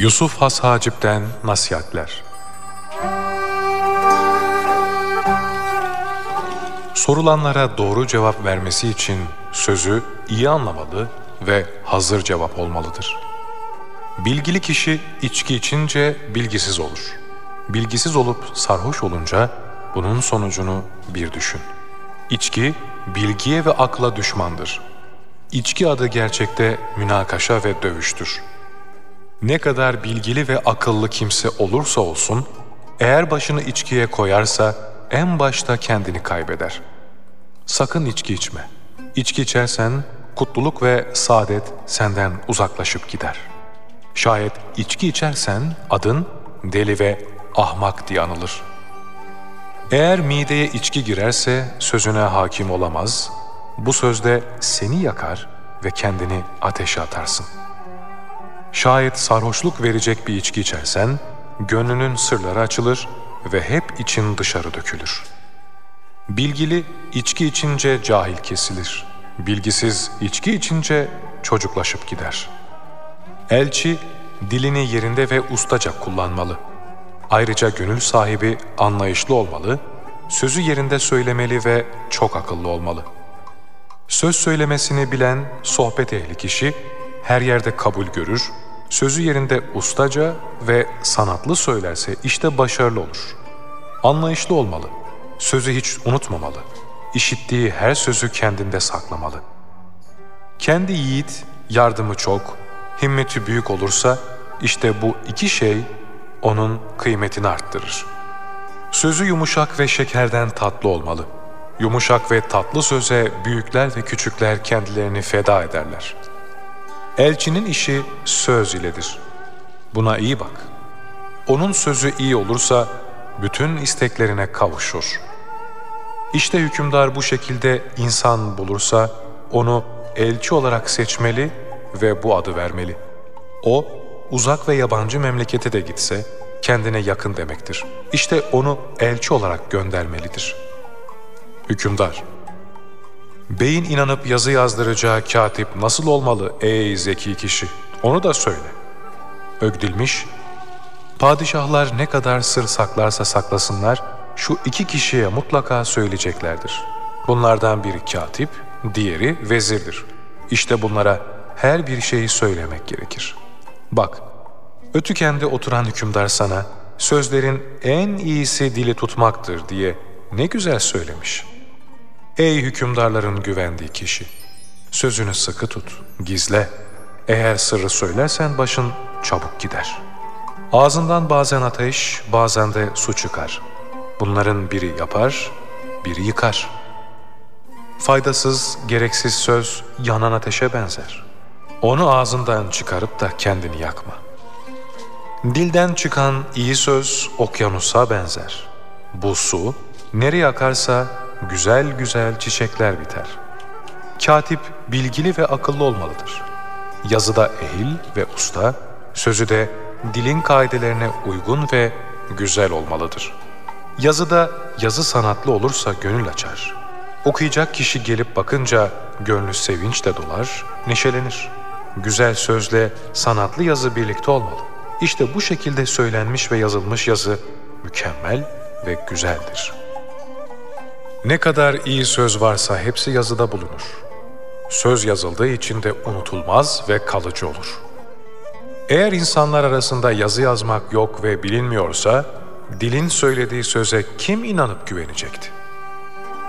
Yusuf Has Hacip'ten nasihatler. Sorulanlara doğru cevap vermesi için sözü iyi anlamalı ve hazır cevap olmalıdır. Bilgili kişi içki içince bilgisiz olur. Bilgisiz olup sarhoş olunca bunun sonucunu bir düşün. İçki, bilgiye ve akla düşmandır. İçki adı gerçekte münakaşa ve dövüştür. Ne kadar bilgili ve akıllı kimse olursa olsun, eğer başını içkiye koyarsa en başta kendini kaybeder. Sakın içki içme. İçki içersen kutluluk ve saadet senden uzaklaşıp gider. Şayet içki içersen adın deli ve ahmak diye anılır. Eğer mideye içki girerse sözüne hakim olamaz, bu sözde seni yakar ve kendini ateşe atarsın. Şayet sarhoşluk verecek bir içki içersen, gönlünün sırları açılır ve hep için dışarı dökülür. Bilgili içki içince cahil kesilir. Bilgisiz içki içince çocuklaşıp gider. Elçi dilini yerinde ve ustaca kullanmalı. Ayrıca gönül sahibi anlayışlı olmalı, sözü yerinde söylemeli ve çok akıllı olmalı. Söz söylemesini bilen sohbet ehli kişi her yerde kabul görür, sözü yerinde ustaca ve sanatlı söylerse işte başarılı olur. Anlayışlı olmalı, sözü hiç unutmamalı, işittiği her sözü kendinde saklamalı. Kendi yiğit, yardımı çok, himmeti büyük olursa işte bu iki şey onun kıymetini arttırır. Sözü yumuşak ve şekerden tatlı olmalı. Yumuşak ve tatlı söze büyükler ve küçükler kendilerini feda ederler. Elçinin işi söz iledir. Buna iyi bak. Onun sözü iyi olursa bütün isteklerine kavuşur. İşte hükümdar bu şekilde insan bulursa onu elçi olarak seçmeli ve bu adı vermeli. O, uzak ve yabancı memlekete de gitse kendine yakın demektir. İşte onu elçi olarak göndermelidir. Hükümdar: beyin inanıp yazı yazdıracağı katip nasıl olmalı ey zeki kişi? Onu da söyle. Ögdilmiş: padişahlar ne kadar sır saklarsa saklasınlar, şu iki kişiye mutlaka söyleyeceklerdir. Bunlardan biri katip, diğeri vezirdir. İşte bunlara her bir şeyi söylemek gerekir. Bak, Ötüken'de oturan hükümdar sana, sözlerin en iyisi dili tutmaktır diye ne güzel söylemiş. Ey hükümdarların güvendiği kişi! Sözünü sıkı tut, gizle. Eğer sırrı söylersen başın çabuk gider. Ağzından bazen ateş, bazen de su çıkar. Bunların biri yapar, biri yıkar. Faydasız, gereksiz söz yanan ateşe benzer. Onu ağzından çıkarıp da kendini yakma. Dilden çıkan iyi söz okyanusa benzer. Bu su nereye akarsa güzel güzel çiçekler biter. Katip bilgili ve akıllı olmalıdır. Yazıda ehil ve usta, sözü de dilin kaidelerine uygun ve güzel olmalıdır. Yazıda yazı sanatlı olursa gönül açar. Okuyacak kişi gelip bakınca gönlü sevinçle dolar, neşelenir. Güzel sözle sanatlı yazı birlikte olmalı. İşte bu şekilde söylenmiş ve yazılmış yazı mükemmel ve güzeldir. Ne kadar iyi söz varsa hepsi yazıda bulunur. Söz yazıldığı için de unutulmaz ve kalıcı olur. Eğer insanlar arasında yazı yazmak yok ve bilinmiyorsa, dilin söylediği söze kim inanıp güvenecekti?